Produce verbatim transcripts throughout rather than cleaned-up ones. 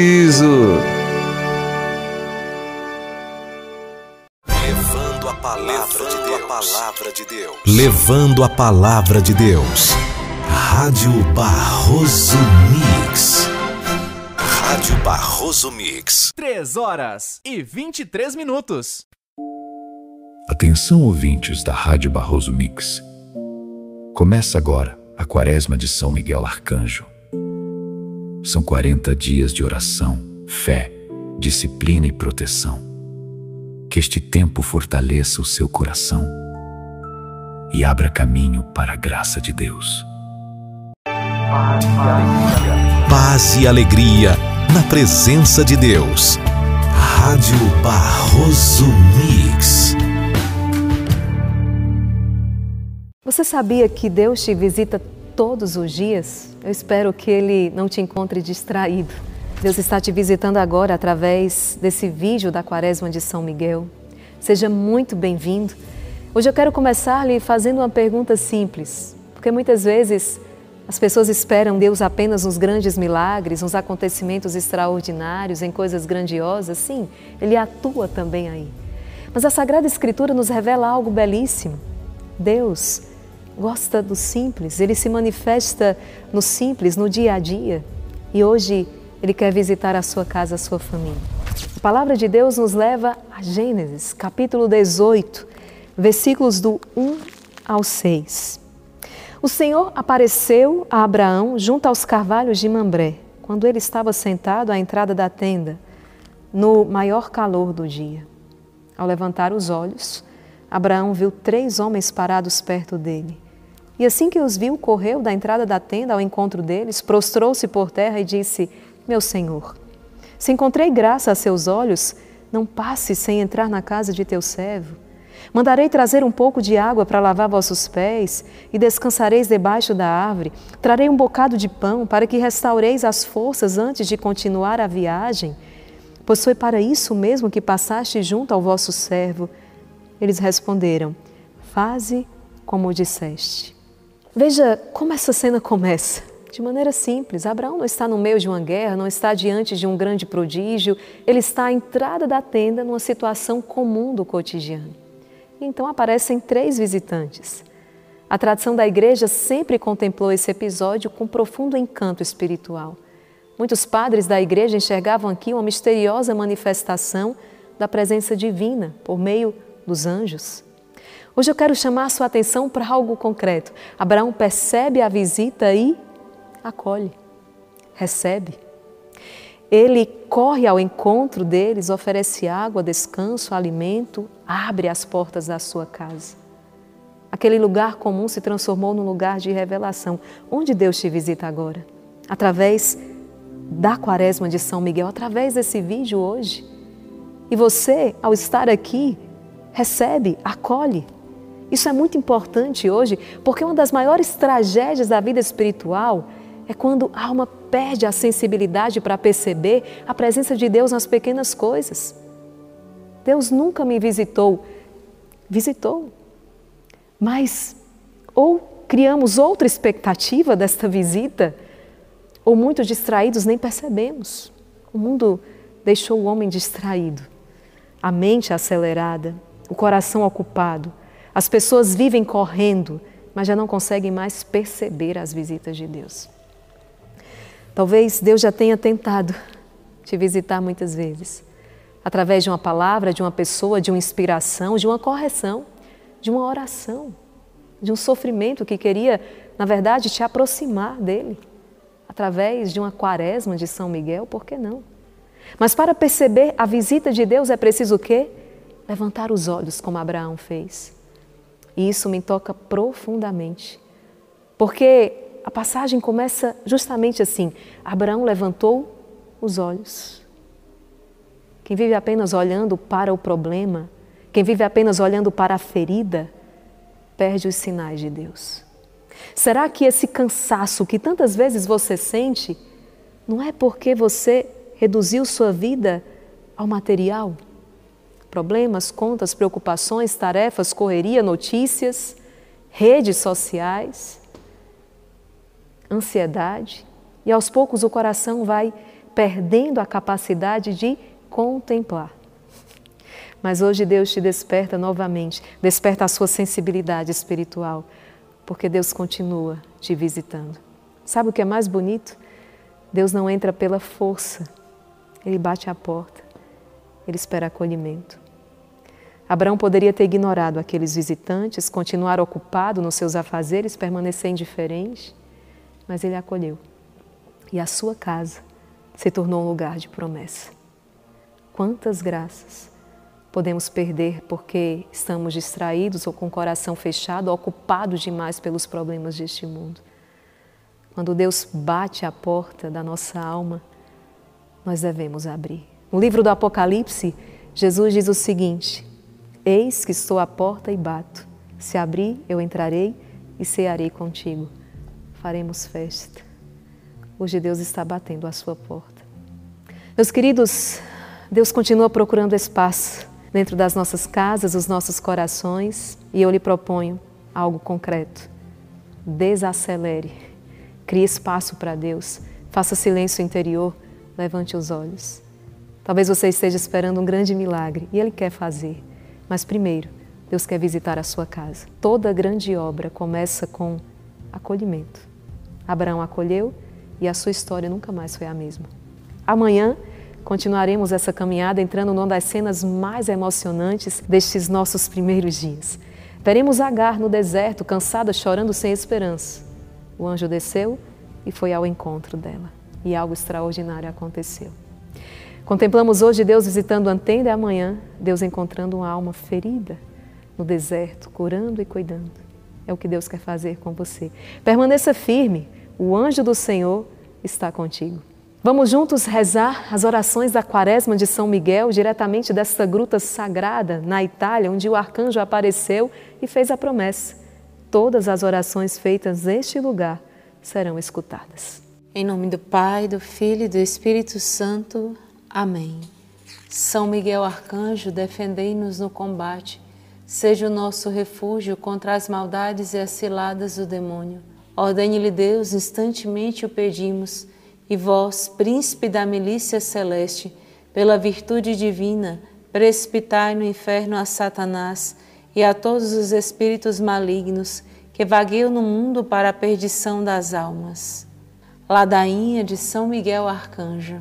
Levando a palavra de Deus. Palavra de Deus. Levando a palavra de Deus. Rádio Barroso Mix. Rádio Barroso Mix. três horas e vinte e três minutos. Atenção, ouvintes da Rádio Barroso Mix. Começa agora a Quaresma de São Miguel Arcanjo. São quarenta dias de oração, fé, disciplina e proteção. Que este tempo fortaleça o seu coração e abra caminho para a graça de Deus. Paz e alegria na presença de Deus. Rádio Barroso Mix. Você sabia que Deus te visita todos os dias? Eu espero que Ele não te encontre distraído. Deus está te visitando agora através desse vídeo da Quaresma de São Miguel. Seja muito bem-vindo. Hoje eu quero começar lhe fazendo uma pergunta simples, porque muitas vezes as pessoas esperam Deus apenas nos grandes milagres, nos acontecimentos extraordinários, em coisas grandiosas. Sim, Ele atua também aí. Mas a Sagrada Escritura nos revela algo belíssimo. Deus gosta do simples, Ele se manifesta no simples, no dia a dia. E hoje Ele quer visitar a sua casa, a sua família. A palavra de Deus nos leva a Gênesis, capítulo dezoito, versículos do um ao seis. O Senhor apareceu a Abraão junto aos carvalhos de Mambré, quando ele estava sentado à entrada da tenda, no maior calor do dia. Ao levantar os olhos, Abraão viu três homens parados perto dele. E assim que os viu, correu da entrada da tenda ao encontro deles, prostrou-se por terra e disse: Meu Senhor, se encontrei graça a seus olhos, não passe sem entrar na casa de teu servo. Mandarei trazer um pouco de água para lavar vossos pés e descansareis debaixo da árvore. Trarei um bocado de pão para que restaureis as forças antes de continuar a viagem. Pois foi para isso mesmo que passaste junto ao vosso servo. Eles responderam: Faze como disseste. Veja como essa cena começa. De maneira simples, Abraão não está no meio de uma guerra, não está diante de um grande prodígio. Ele está à entrada da tenda numa situação comum do cotidiano. E então aparecem três visitantes. A tradição da igreja sempre contemplou esse episódio com profundo encanto espiritual. Muitos padres da igreja enxergavam aqui uma misteriosa manifestação da presença divina por meio dos anjos. Hoje eu quero chamar a sua atenção para algo concreto. Abraão percebe a visita e acolhe, recebe. Ele corre ao encontro deles, oferece água, descanso, alimento, abre as portas da sua casa. Aquele lugar comum se transformou num lugar de revelação. Onde Deus te visita agora? Através da Quaresma de São Miguel, através desse vídeo hoje. E você, ao estar aqui, recebe, acolhe. Isso é muito importante hoje, porque uma das maiores tragédias da vida espiritual é quando a alma perde a sensibilidade para perceber a presença de Deus nas pequenas coisas. Deus nunca me visitou. Visitou. Mas ou criamos outra expectativa desta visita, ou muito distraídos nem percebemos. O mundo deixou o homem distraído, a mente acelerada, o coração ocupado. As pessoas vivem correndo, mas já não conseguem mais perceber as visitas de Deus. Talvez Deus já tenha tentado te visitar muitas vezes, através de uma palavra, de uma pessoa, de uma inspiração, de uma correção, de uma oração, de um sofrimento que queria, na verdade, te aproximar dele, através de uma quaresma de São Miguel, por que não? Mas para perceber a visita de Deus é preciso o quê? Levantar os olhos, como Abraão fez. E isso me toca profundamente, porque a passagem começa justamente assim: Abraão levantou os olhos. Quem vive apenas olhando para o problema, quem vive apenas olhando para a ferida, perde os sinais de Deus. Será que esse cansaço que tantas vezes você sente, não é porque você reduziu sua vida ao material? Problemas, contas, preocupações, tarefas, correria, notícias, redes sociais, ansiedade. E aos poucos o coração vai perdendo a capacidade de contemplar. Mas hoje Deus te desperta novamente, desperta a sua sensibilidade espiritual, porque Deus continua te visitando. Sabe o que é mais bonito? Deus não entra pela força, Ele bate a porta, Ele espera acolhimento. Abraão poderia ter ignorado aqueles visitantes, continuar ocupado nos seus afazeres, permanecer indiferente, mas ele acolheu. E a sua casa se tornou um lugar de promessa. Quantas graças podemos perder porque estamos distraídos ou com o coração fechado, ocupados demais pelos problemas deste mundo. Quando Deus bate a porta da nossa alma, nós devemos abrir. No livro do Apocalipse, Jesus diz o seguinte: eis que estou à porta e bato. Se abrir, eu entrarei e cearei contigo. Faremos festa. Hoje Deus está batendo à sua porta. Meus queridos, Deus continua procurando espaço dentro das nossas casas, os nossos corações, e eu lhe proponho algo concreto. Desacelere, crie espaço para Deus, faça silêncio interior, levante os olhos. Talvez você esteja esperando um grande milagre e Ele quer fazer. Mas primeiro, Deus quer visitar a sua casa. Toda grande obra começa com acolhimento. Abraão acolheu e a sua história nunca mais foi a mesma. Amanhã, continuaremos essa caminhada entrando numa das cenas mais emocionantes destes nossos primeiros dias. Veremos Agar no deserto, cansada, chorando sem esperança. O anjo desceu e foi ao encontro dela. E algo extraordinário aconteceu. Contemplamos hoje Deus visitando a tenda e amanhã Deus encontrando uma alma ferida no deserto, curando e cuidando. É o que Deus quer fazer com você. Permaneça firme, o anjo do Senhor está contigo. Vamos juntos rezar as orações da Quaresma de São Miguel, diretamente dessa gruta sagrada na Itália, onde o arcanjo apareceu e fez a promessa. Todas as orações feitas neste lugar serão escutadas. Em nome do Pai, do Filho e do Espírito Santo. Amém. São Miguel Arcanjo, defendei-nos no combate. Seja o nosso refúgio contra as maldades e as ciladas do demônio. Ordene-lhe Deus, instantemente o pedimos. E vós, príncipe da milícia celeste, pela virtude divina, precipitai no inferno a Satanás e a todos os espíritos malignos que vagueiam no mundo para a perdição das almas. Ladainha de São Miguel Arcanjo.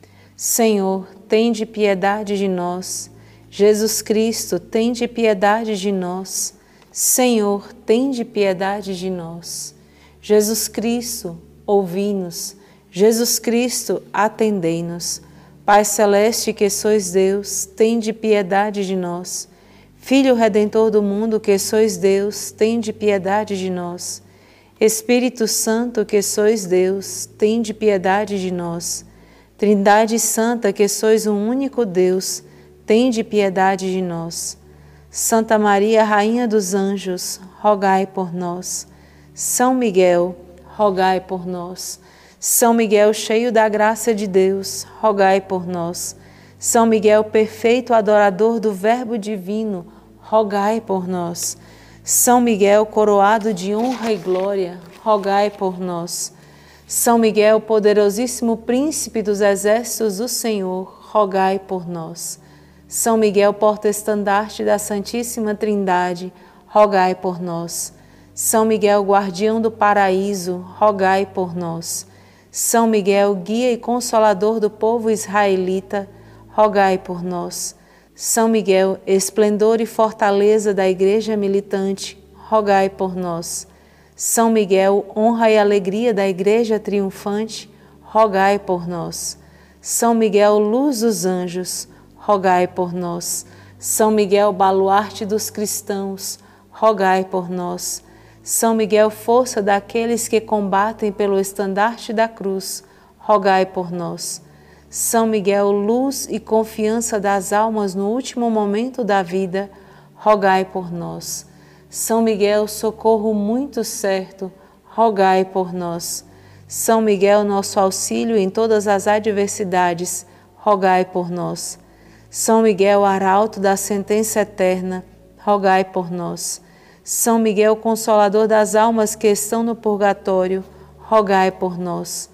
Senhor, tende piedade de nós. Jesus Cristo, tende piedade de nós. Senhor, tende piedade de nós. Jesus Cristo, ouvi-nos. Jesus Cristo, atendei-nos. Pai celeste que sois Deus, tende piedade de nós. Filho Redentor do mundo que sois Deus, tende piedade de nós. Espírito Santo que sois Deus, tende piedade de nós. Trindade Santa que sois um único Deus, tende piedade de nós. Santa Maria, Rainha dos Anjos, rogai por nós. São Miguel, rogai por nós. São Miguel, cheio da graça de Deus, rogai por nós. São Miguel, perfeito adorador do Verbo divino, rogai por nós. São Miguel, coroado de honra e glória, rogai por nós. São Miguel, poderosíssimo príncipe dos exércitos do Senhor, rogai por nós. São Miguel, porta-estandarte da Santíssima Trindade, rogai por nós. São Miguel, guardião do paraíso, rogai por nós. São Miguel, guia e consolador do povo israelita, rogai por nós. São Miguel, esplendor e fortaleza da Igreja militante, rogai por nós. São Miguel, honra e alegria da Igreja triunfante, rogai por nós. São Miguel, luz dos anjos, rogai por nós. São Miguel, baluarte dos cristãos, rogai por nós. São Miguel, força daqueles que combatem pelo estandarte da cruz, rogai por nós. São Miguel, luz e confiança das almas no último momento da vida, rogai por nós. São Miguel, socorro muito certo, rogai por nós. São Miguel, nosso auxílio em todas as adversidades, rogai por nós. São Miguel, arauto da sentença eterna, rogai por nós. São Miguel, consolador das almas que estão no purgatório, rogai por nós.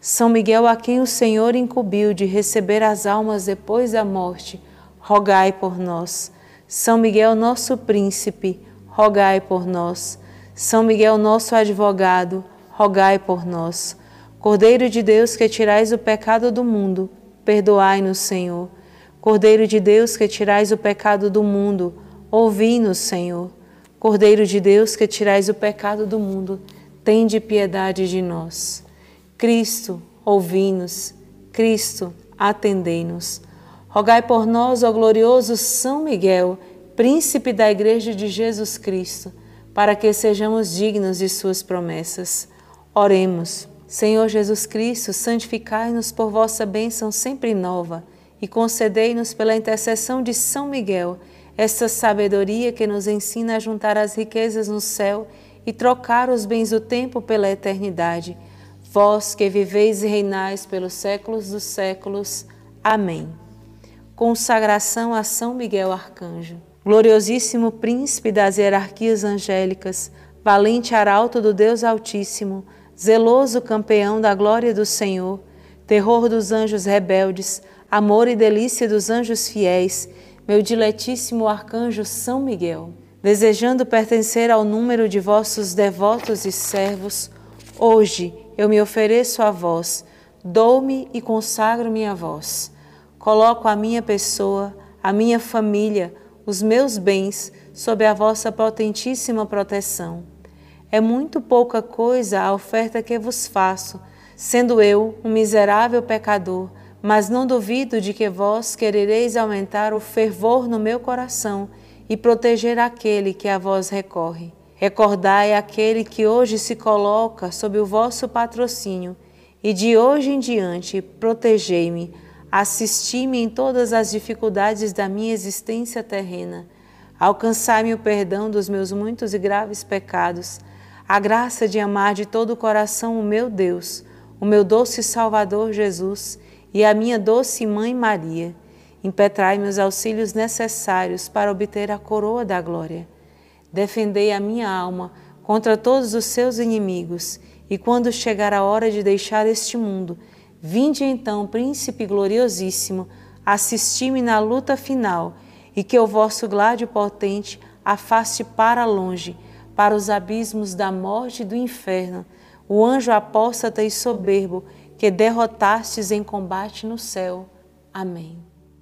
São Miguel, a quem o Senhor incumbiu de receber as almas depois da morte, rogai por nós. São Miguel, nosso príncipe, rogai por nós. São Miguel, nosso advogado, rogai por nós. Cordeiro de Deus, que tirais o pecado do mundo, perdoai-nos, Senhor. Cordeiro de Deus, que tirais o pecado do mundo, ouvi-nos, Senhor. Cordeiro de Deus, que tirais o pecado do mundo, tende piedade de nós. Cristo, ouvi-nos. Cristo, atendei-nos. Rogai por nós, ó glorioso São Miguel, príncipe da Igreja de Jesus Cristo, para que sejamos dignos de suas promessas. Oremos. Senhor Jesus Cristo, santificai-nos por vossa bênção sempre nova e concedei-nos pela intercessão de São Miguel esta sabedoria que nos ensina a juntar as riquezas no céu e trocar os bens do tempo pela eternidade. Vós que viveis e reinais pelos séculos dos séculos. Amém. Consagração a São Miguel Arcanjo. Gloriosíssimo príncipe das hierarquias angélicas, valente arauto do Deus Altíssimo, zeloso campeão da glória do Senhor, terror dos anjos rebeldes, amor e delícia dos anjos fiéis, meu diletíssimo arcanjo São Miguel, desejando pertencer ao número de vossos devotos e servos, hoje eu me ofereço a vós, dou-me e consagro-me a vós. Coloco a minha pessoa, a minha família, os meus bens sob a vossa potentíssima proteção. É muito pouca coisa a oferta que vos faço, sendo eu um miserável pecador, mas não duvido de que vós querereis aumentar o fervor no meu coração e proteger aquele que a vós recorre. Recordai aquele que hoje se coloca sob o vosso patrocínio, e de hoje em diante protegei-me, assisti-me em todas as dificuldades da minha existência terrena, alcançai-me o perdão dos meus muitos e graves pecados, a graça de amar de todo o coração o meu Deus, o meu doce Salvador Jesus e a minha doce Mãe Maria. Impetrai-me os auxílios necessários para obter a coroa da glória. Defendei a minha alma contra todos os seus inimigos, e quando chegar a hora de deixar este mundo, vinde então, Príncipe gloriosíssimo, assisti-me na luta final, e que o vosso gládio potente afaste para longe, para os abismos da morte e do inferno, o anjo apóstata e soberbo que derrotastes em combate no céu. Amém.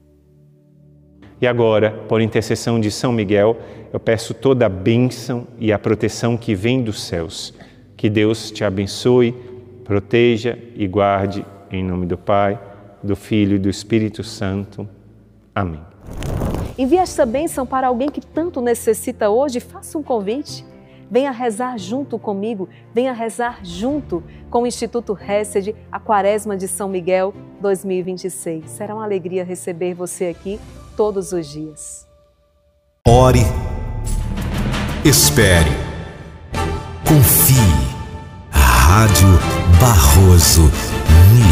E agora, por intercessão de São Miguel, eu peço toda a bênção e a proteção que vem dos céus. Que Deus te abençoe, proteja e guarde, em nome do Pai, do Filho e do Espírito Santo. Amém. Envie esta bênção para alguém que tanto necessita hoje. Faça um convite. Venha rezar junto comigo, venha rezar junto com o Instituto Hesed, a Quaresma de São Miguel dois mil e vinte e seis. Será uma alegria receber você aqui todos os dias. Ore, espere, confie. Rádio Barroso Mix.